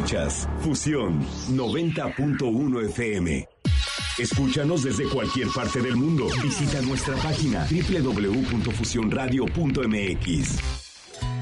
Escuchas Fusión 90.1 FM. Escúchanos desde cualquier parte del mundo. Visita nuestra página www.fusionradio.mx.